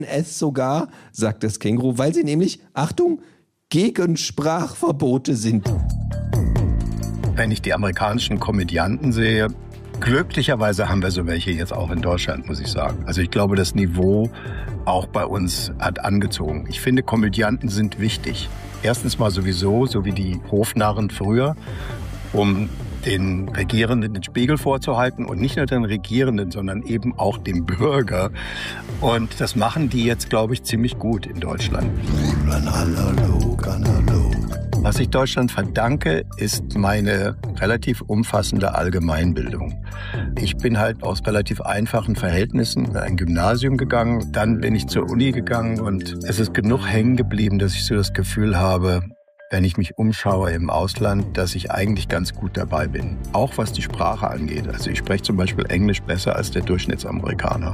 es sogar, sagt das Känguru, weil sie nämlich, Achtung, gegen Sprachverbote sind. Wenn ich die amerikanischen Komödianten sehe, glücklicherweise haben wir so welche jetzt auch in Deutschland, muss ich sagen. Also ich glaube, das Niveau auch bei uns hat angezogen. Ich finde, Komödianten sind wichtig. Erstens mal sowieso, so wie die Hofnarren früher, um den Regierenden den Spiegel vorzuhalten und nicht nur den Regierenden, sondern eben auch dem Bürger. Und das machen die jetzt, glaube ich, ziemlich gut in Deutschland. Analog. Was ich Deutschland verdanke, ist meine relativ umfassende Allgemeinbildung. Ich bin halt aus relativ einfachen Verhältnissen in ein Gymnasium gegangen, dann bin ich zur Uni gegangen und es ist genug hängen geblieben, dass ich so das Gefühl habe, wenn ich mich umschaue im Ausland, dass ich eigentlich ganz gut dabei bin. Auch was die Sprache angeht. Also ich spreche zum Beispiel Englisch besser als der Durchschnittsamerikaner.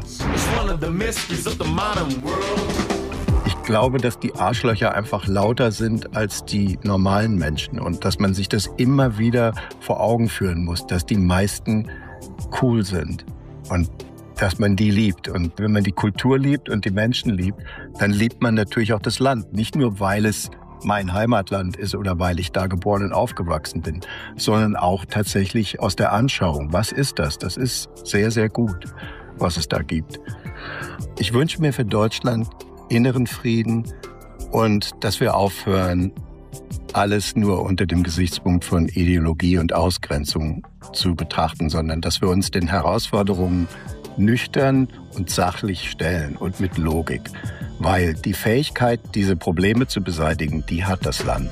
Ich glaube, dass die Arschlöcher einfach lauter sind als die normalen Menschen und dass man sich das immer wieder vor Augen führen muss, dass die meisten cool sind und dass man die liebt. Und wenn man die Kultur liebt und die Menschen liebt, dann liebt man natürlich auch das Land. Nicht nur, weil es mein Heimatland ist oder weil ich da geboren und aufgewachsen bin, sondern auch tatsächlich aus der Anschauung. Was ist das? Das ist sehr, sehr gut, was es da gibt. Ich wünsche mir für Deutschland inneren Frieden und dass wir aufhören, alles nur unter dem Gesichtspunkt von Ideologie und Ausgrenzung zu betrachten, sondern dass wir uns den Herausforderungen nüchtern und sachlich stellen und mit Logik. Weil die Fähigkeit, diese Probleme zu beseitigen, die hat das Land.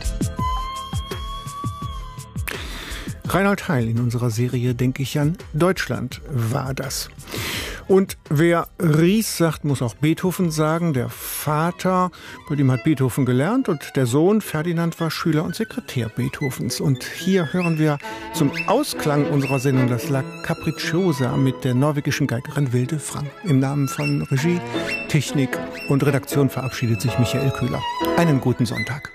Reinhold Heil in unserer Serie Denke ich an Deutschland war das. Und wer Ries sagt, muss auch Beethoven sagen. Der Vater, bei dem hat Beethoven gelernt und der Sohn Ferdinand war Schüler und Sekretär Beethovens. Und hier hören wir zum Ausklang unserer Sendung das La Capricciosa mit der norwegischen Geigerin Vilde Frang. Im Namen von Regie, Technik und Redaktion verabschiedet sich Michael Köhler. Einen guten Sonntag.